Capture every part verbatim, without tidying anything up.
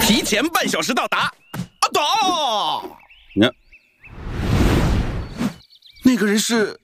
提前半小时到达。啊，到！那那个人是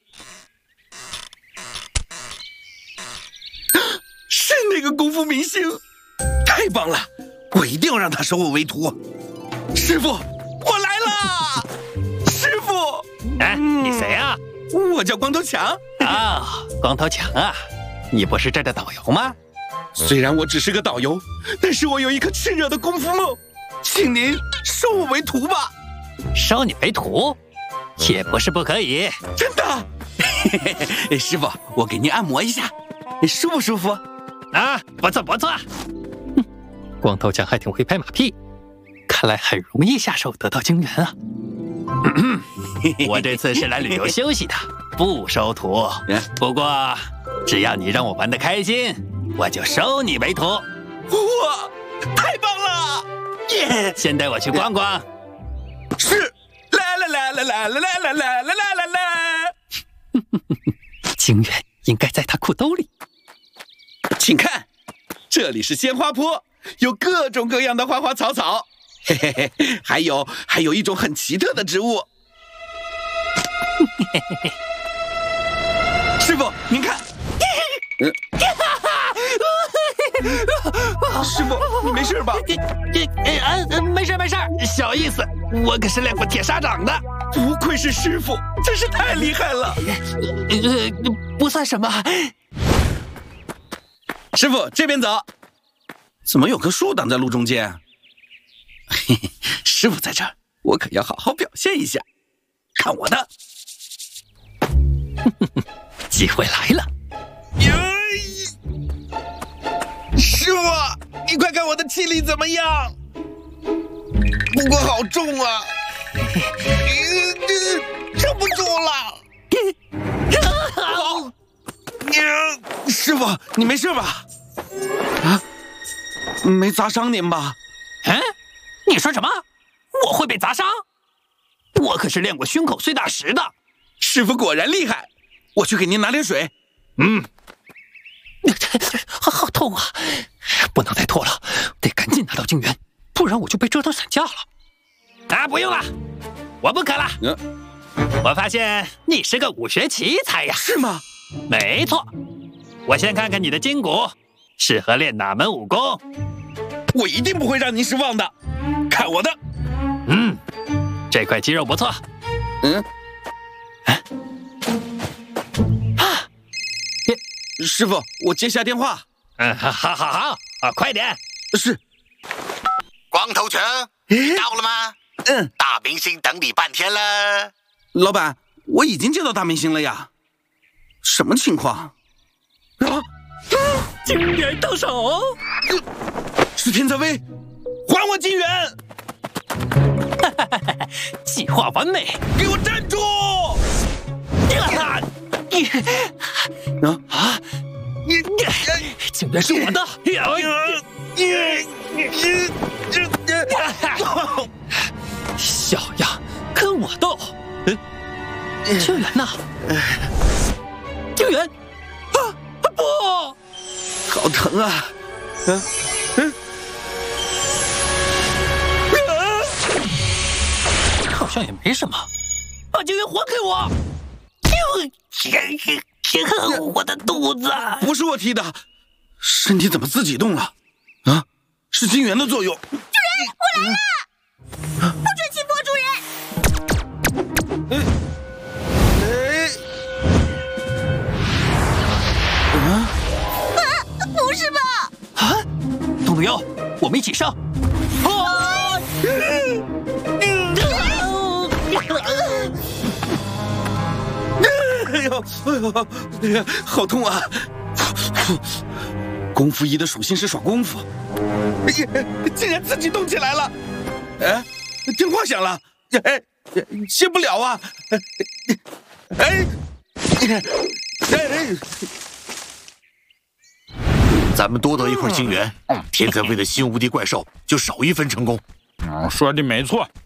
是那个功夫明星，太棒了！我一定要让他收我为徒。师傅，我来了！师傅， 哎，你谁啊？ 我叫光头强。 啊，光头强啊，你不是这儿的导游吗？ 虽然我只是个导游，但是我有一颗炽热的功夫梦，请您收我为徒吧。 收你为徒，也不是不可以。 真的？师傅，我给您按摩一下，舒不舒服？ 啊，不错不错。哼，光头强还挺会拍马屁，看来很容易下手得到精元啊。我这次是来旅游休息的，不收徒。不过，只要你让我玩得开心，我就收你为徒。 哇，太棒了！耶！ 先带我去逛逛。 是，来来来来来来来来来来来来。 精元应该在他裤兜里。 请看，这里是鲜花坡，有各种各样的花花草草，嘿嘿嘿，还有还有一种很奇特的植物。师傅，您看。嗯师傅，你没事吧？ 呃，没事没事，小意思。我可是练过铁砂掌的。 不愧是师傅，真是太厉害了。 呃，不算什么。 师傅，这边走。怎么有棵树挡在路中间？嘿嘿，师傅在这儿，我可要好好表现一下。看我的！ 机会来了。 师傅，你快看我的气力怎么样？不过好重啊，撑不住了。师傅，你没事吧？啊，没砸伤您吧？ 嗯，你说什么？我会被砸伤？我可是练过胸口碎大石的。 师傅果然厉害，我去给您拿点水。 嗯。好痛啊！不能再拖了，得赶紧拿到精元，不然我就被折腾散架了。啊，不用了，我不渴了。嗯，我发现你是个武学奇才呀。 是吗？ 没错。我先看看你的筋骨，适合练哪门武功？ 我一定不会让您失望的。看我的。 嗯，这块肌肉不错。 嗯。师傅，我接下电话。 嗯，好，好，好，好，啊，快点。 是。 光头强，到了吗？ 嗯， 大明星等你半天了。 老板，我已经见到大明星了呀。什么情况？啊！ 精元到手！ 是天策飞，还我精元！ 计划完美， 给我站住！ 啊！你啊啊！你精元是我的！小样，跟我斗！精元呢？精元！啊不！ 好疼啊！嗯嗯， 好像也没什么。把精元还给我！我的肚子！ 不是我踢的，身体怎么自己动了？啊，是精元的作用。 主人，我来了！不准欺负我主人！ 哎哎，啊啊！不是吧？ 啊！董路优，我们一起上！啊！ 哎呦，哎呦，哎呀，好痛啊！功夫一的属性是耍功夫，哎呀，竟然自己动起来了！哎，电话响了，哎，接不了啊！哎，哎，哎， 咱们多得一块精元，天策飞的新无敌怪兽就少一分成功。 嗯，说的没错。